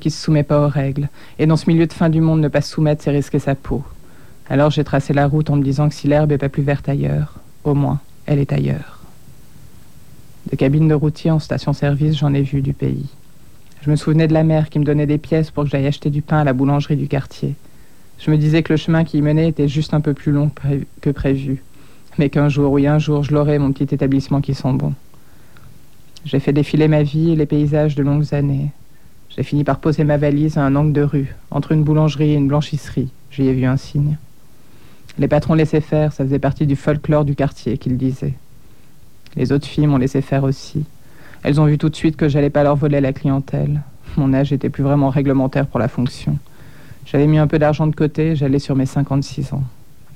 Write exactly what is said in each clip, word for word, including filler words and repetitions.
qui se soumet pas aux règles. Et dans ce milieu de fin du monde, ne pas se soumettre, c'est risquer sa peau. Alors j'ai tracé la route en me disant que si l'herbe est pas plus verte ailleurs, au moins, elle est ailleurs. De cabine de routier en station-service, j'en ai vu du pays. Je me souvenais de la mère qui me donnait des pièces pour que j'aille acheter du pain à la boulangerie du quartier. Je me disais que le chemin qui y menait était juste un peu plus long que prévu. Mais qu'un jour, oui, un jour, je l'aurai, mon petit établissement qui sent bon. J'ai fait défiler ma vie et les paysages de longues années. J'ai fini par poser ma valise à un angle de rue, entre une boulangerie et une blanchisserie. J'y ai vu un signe. Les patrons laissaient faire, ça faisait partie du folklore du quartier, qu'ils disaient. Les autres filles m'ont laissé faire aussi. Elles ont vu tout de suite que j'allais pas leur voler la clientèle. Mon âge était plus vraiment réglementaire pour la fonction. J'avais mis un peu d'argent de côté, j'allais sur mes cinquante-six ans.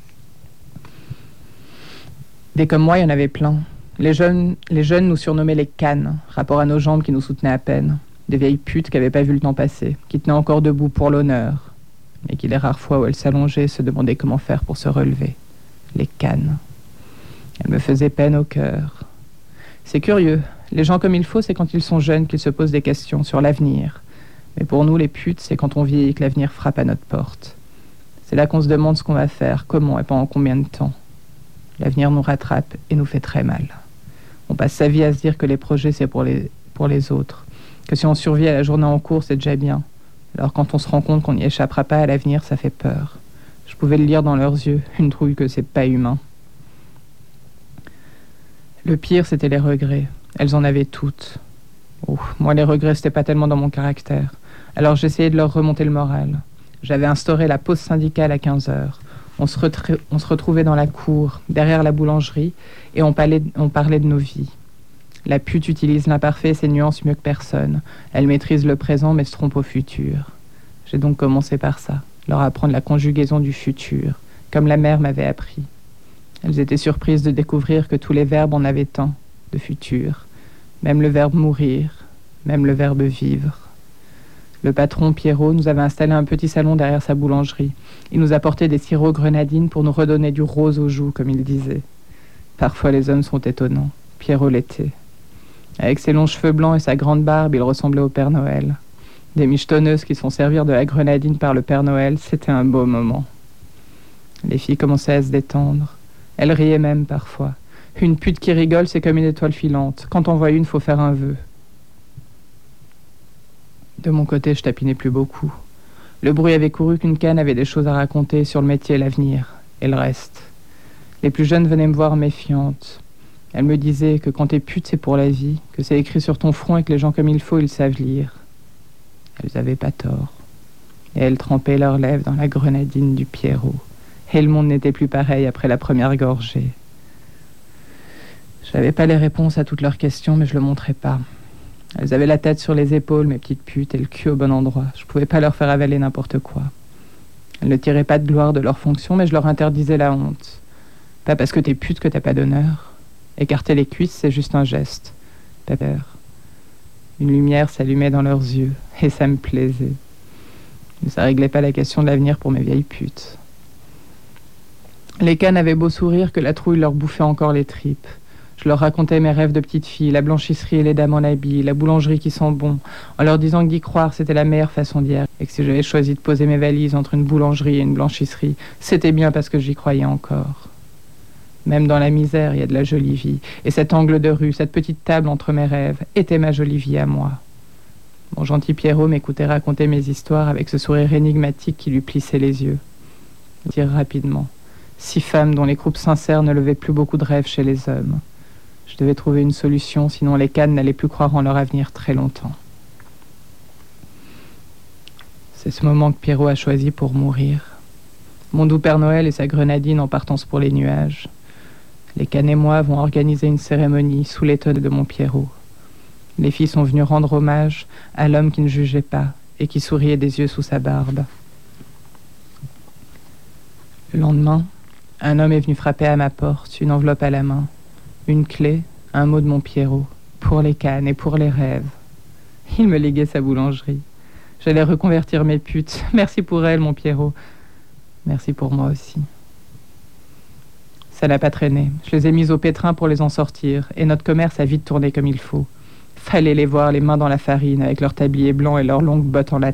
Des comme moi, il y en avait plein. Les jeunes, les jeunes nous surnommaient les cannes, rapport à nos jambes qui nous soutenaient à peine. Des vieilles putes qui n'avaient pas vu le temps passer, qui tenaient encore debout pour l'honneur, mais qui, les rares fois où elles s'allongeaient, se demandaient comment faire pour se relever. Les cannes. Elles me faisaient peine au cœur. C'est curieux. Les gens comme il faut, c'est quand ils sont jeunes qu'ils se posent des questions sur l'avenir. Mais pour nous, les putes, c'est quand on vieillit que l'avenir frappe à notre porte. C'est là qu'on se demande ce qu'on va faire, comment et pendant combien de temps. L'avenir nous rattrape et nous fait très mal. On passe sa vie à se dire que les projets, c'est pour les, pour les autres. Que si on survit à la journée en cours, c'est déjà bien. Alors quand on se rend compte qu'on n'y échappera pas à l'avenir, ça fait peur. Je pouvais le lire dans leurs yeux, une trouille que c'est pas humain. Le pire, c'était les regrets. Elles en avaient toutes. Oh, moi, les regrets, c'était pas tellement dans mon caractère. Alors j'essayais de leur remonter le moral. J'avais instauré la pause syndicale à quinze heures. On se, retra- on se retrouvait dans la cour, derrière la boulangerie, et on parlait, on parlait de nos vies. La pute utilise l'imparfait et ses nuances mieux que personne. Elle maîtrise le présent, mais se trompe au futur. J'ai donc commencé par ça, leur apprendre la conjugaison du futur, comme la mère m'avait appris. Elles étaient surprises de découvrir que tous les verbes en avaient un, de futur. Même le verbe mourir, même le verbe vivre. Le patron, Pierrot, nous avait installé un petit salon derrière sa boulangerie. Il nous apportait des sirops grenadines pour nous redonner du rose aux joues, comme il disait. Parfois, les hommes sont étonnants. Pierrot l'était. Avec ses longs cheveux blancs et sa grande barbe, il ressemblait au Père Noël. Des michetonneuses qui se font servir de la grenadine par le Père Noël, c'était un beau moment. Les filles commençaient à se détendre. Elles riaient même parfois. Une pute qui rigole, c'est comme une étoile filante. Quand on voit une, faut faire un vœu. De mon côté, je tapinais plus beaucoup. Le bruit avait couru qu'une canne avait des choses à raconter sur le métier et l'avenir, et le reste. Les plus jeunes venaient me voir méfiantes. Elles me disaient que quand t'es pute, c'est pour la vie, que c'est écrit sur ton front et que les gens comme il faut, ils savent lire. Elles avaient pas tort. Et elles trempaient leurs lèvres dans la grenadine du Pierrot. Et le monde n'était plus pareil après la première gorgée. J'avais pas les réponses à toutes leurs questions, mais je le montrais pas. Elles avaient la tête sur les épaules, mes petites putes, et le cul au bon endroit. Je pouvais pas leur faire avaler n'importe quoi. Elles ne tiraient pas de gloire de leur fonction, mais je leur interdisais la honte. Pas parce que t'es pute que t'as pas d'honneur. Écarter les cuisses, c'est juste un geste. Pas peur. Une lumière s'allumait dans leurs yeux, et ça me plaisait. Mais ça réglait pas la question de l'avenir pour mes vieilles putes. Les cannes avaient beau sourire que la trouille leur bouffait encore les tripes. Je leur racontais mes rêves de petite fille, la blanchisserie et les dames en habit, la boulangerie qui sent bon, en leur disant que d'y croire, c'était la meilleure façon d'y arriver. Et que si j'avais choisi de poser mes valises entre une boulangerie et une blanchisserie, c'était bien parce que j'y croyais encore. Même dans la misère, il y a de la jolie vie. Et cet angle de rue, cette petite table entre mes rêves, était ma jolie vie à moi. Mon gentil Pierrot m'écoutait raconter mes histoires avec ce sourire énigmatique qui lui plissait les yeux. Dire rapidement. Six femmes dont les croupes sincères ne levaient plus beaucoup de rêves chez les hommes. Je devais trouver une solution, sinon les cannes n'allaient plus croire en leur avenir très longtemps. C'est ce moment que Pierrot a choisi pour mourir. Mon doux Père Noël et sa grenadine en partance pour les nuages. Les cannes et moi avons organisé une cérémonie sous l'étonne de mon Pierrot. Les filles sont venues rendre hommage à l'homme qui ne jugeait pas et qui souriait des yeux sous sa barbe. Le lendemain, un homme est venu frapper à ma porte, une enveloppe à la main. Une clé, un mot de mon Pierrot, pour les cannes et pour les rêves. Il me léguait sa boulangerie. J'allais reconvertir mes putes. Merci pour elle, mon Pierrot. Merci pour moi aussi. Ça n'a pas traîné. Je les ai mises au pétrin pour les en sortir, et notre commerce a vite tourné comme il faut. Fallait les voir les mains dans la farine, avec leur tablier blanc et leurs longues bottes en latex.